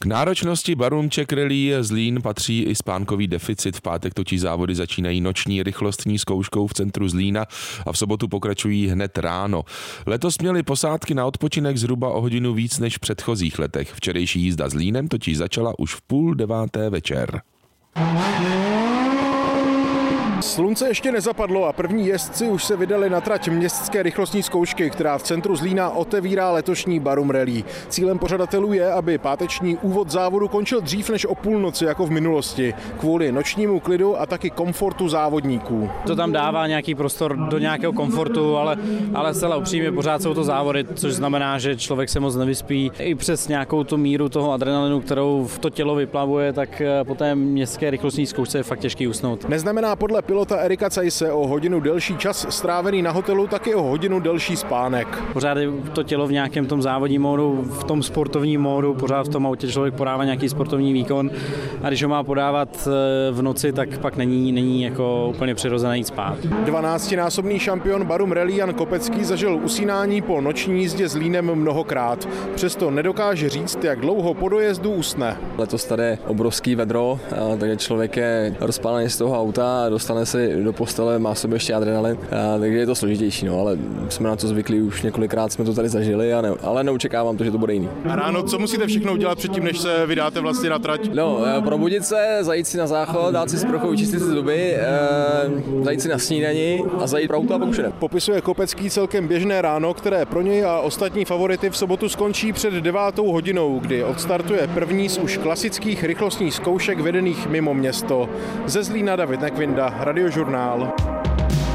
K náročnosti Barum Czech Rally Zlín patří i spánkový deficit. V pátek totiž závody začínají noční rychlostní zkouškou v centru Zlína a v sobotu pokračují hned ráno. Letos měly posádky na odpočinek zhruba o hodinu víc než v předchozích letech. Včerejší jízda Zlínem totiž začala už v 8:30 večer. Slunce ještě nezapadlo a první jezdci už se vydali na trať městské rychlostní zkoušky, která v centru Zlína otevírá letošní Barum Rally. Cílem pořadatelů je, aby páteční úvod závodu končil dřív než o půlnoci jako v minulosti, kvůli nočnímu klidu a taky komfortu závodníků. To tam dává nějaký prostor do nějakého komfortu, ale zcela upřímně pořád jsou to závody, což znamená, že člověk se moc nevyspí. I přes nějakou tu míru toho adrenalinu, kterou v to tělo vyplavuje, tak po té městské rychlostní zkoušce je fakt těžký usnout. Neznamená podle pilota Erika Cajse o hodinu delší čas strávený na hotelu, taky o hodinu delší spánek. Pořád je to tělo v nějakém tom závodním módu, v tom sportovním módu, pořád v tom autě člověk podává nějaký sportovní výkon a když ho má podávat v noci, tak pak není jako úplně přirozené jít spát. 12násobný šampion Barum Rally Jan Kopecký zažil usínání po noční jízdě Zlínem mnohokrát. Přesto nedokáže říct, jak dlouho po dojezdu usne. Letos tady je obrovský vedro, takže člověk je rozpálený z toho auta a dostane se do postele, má v sobě ještě adrenalin, takže je to složitější, ale jsme na to zvyklí, už několikrát jsme to tady zažili, ale neočekávám to, že to bude jiný. A ráno co musíte všechno udělat předtím, než se vydáte vlastně na trať? Probudit se, zajít si na záchod, dát si sprchu, vyčistit si zuby, zajít si na snídani a zajít pro auto a pokušenem. Popisuje Kopecký celkem běžné ráno, které pro něj a ostatní favority v sobotu skončí před 9 hodinou, kdy odstartuje první z už klasických rychlostních zkoušek vedených mimo město. Ze Zlína David Nekvinda, Radiožurnál.